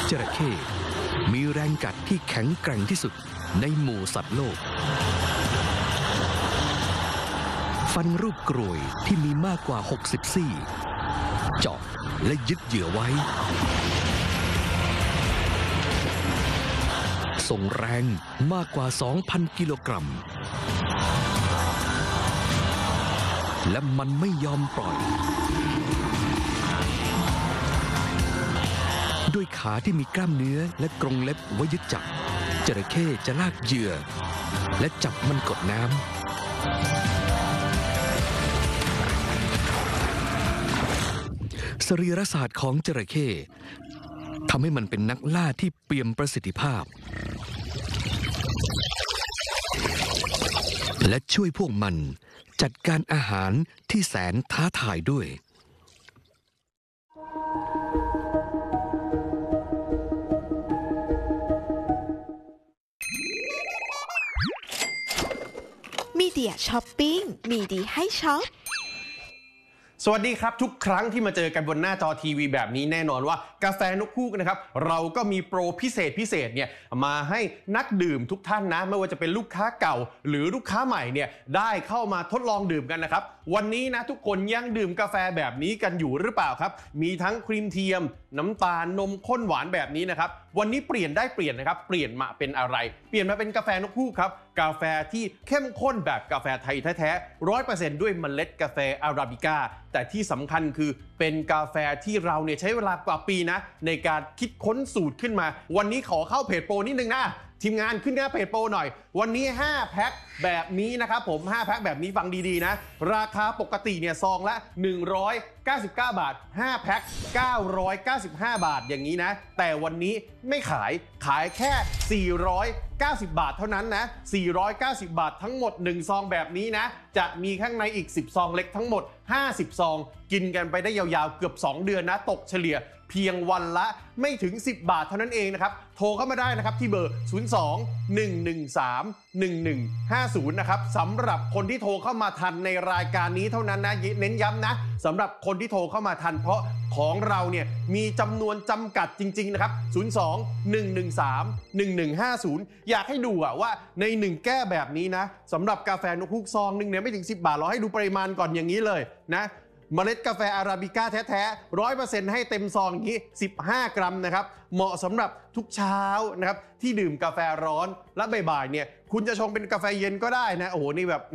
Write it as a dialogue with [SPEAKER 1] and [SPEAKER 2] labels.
[SPEAKER 1] จระเข้มีแรงกัดที่แข็งแกร่งที่สุดในหมู่สัตว์โลกฟันรูปกรวยที่มีมากกว่า60ซี่เจาะและยึดเหยื่อไว้ส่งแรงมากกว่า 2,000 กิโลกรัมและมันไม่ยอมปล่อยด้วยขาที่มีกล้ามเนื้อและกรงเล็บไว้ยึดจับจระเข้จะลากเหยื่อและจับมันกดน้ำสรีรศาสตร์ของจระเข้ทำให้มันเป็นนักล่าที่เปี่ยมประสิทธิภาพและช่วยพวกมันจัดการอาหารที่แสนท้าทายด้วย
[SPEAKER 2] มีเดียช้อปปิ้งมีดีให้ช็อป
[SPEAKER 3] สวัสดีครับทุกครั้งที่มาเจอกันบนหน้าจอทีวีแบบนี้แน่นอนว่ากาแฟนกฮูกนะครับเราก็มีโปรพิเศษเนี่ยมาให้นักดื่มทุกท่านนะไม่ว่าจะเป็นลูกค้าเก่าหรือลูกค้าใหม่เนี่ยได้เข้ามาทดลองดื่มกันนะครับวันนี้นะทุกคนยังดื่มกาแฟแบบนี้กันอยู่หรือเปล่าครับมีทั้งครีมเทียมน้ำตาลนมข้นหวานแบบนี้นะครับวันนี้เปลี่ยนนะครับเปลี่ยนมาเป็นอะไรเปลี่ยนมาเป็นกาแฟนกฮูกครับกาแฟที่เข้มข้นแบบกาแฟไทยแท้ๆ 100% ด้วยเมล็ดกาแฟอาราบิก้าแต่ที่สำคัญคือเป็นกาแฟที่เราเนี่ยใช้เวลากว่าปีนะในการคิดค้นสูตรขึ้นมาวันนี้ขอเข้าเพจโปรนิดนึงนะทีมงานขึ้นหน้าเพจโปรหน่อยวันนี้5แพ็คแบบนี้นะครับผม5แพ็คแบบนี้ฟังดีๆนะราคาปกติเนี่ยซองละ199 บาท5แพ็ค995 บาทอย่างนี้นะแต่วันนี้ไม่ขายแค่490 บาทเท่านั้นนะ490 บาททั้งหมด1ซองแบบนี้นะจะมีข้างในอีก10ซองเล็กทั้งหมด50ซองกินกันไปได้ยาวๆเกือบ2เดือนนะตกเฉลี่ยเพียงวันละไม่ถึง10 บาทเท่านั้นเองนะครับโทรเข้ามาได้นะครับที่เบอร์02-113-1150นะครับสำหรับคนที่โทรเข้ามาทันในรายการนี้เท่านั้นนะเน้นย้ำนะสำหรับคนที่โทรเข้ามาทันเพราะของเราเนี่ยมีจำนวนจำกัดจริงๆนะครับ02-113-1150อยากให้ดูว่าใน1แก้วแบบนี้นะสำหรับกาแฟนกฮูกซองนึงเนี่ยไม่ถึง10 บาทเราให้ดูปริมาณก่อนอย่างนี้เลยนะเมล็ดกาแฟอาราบิก้าแท้ๆ 100% ให้เต็มซองอย่างนี้15 กรัมนะครับเหมาะสำหรับทุกเช้านะครับที่ดื่มกาแฟร้อนและบ่ายๆเนี่ยคุณจะชงเป็นกาแฟเย็นก็ได้นะโอ้โหนี่แบบ